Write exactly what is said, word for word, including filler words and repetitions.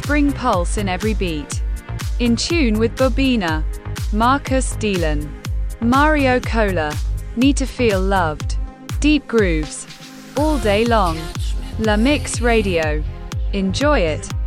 spring pulse in every beat. In tune with Bobina, Marcus Delan, Mario Cola. Need to feel loved. Deep grooves. All day long. La Mix Radio. Enjoy it.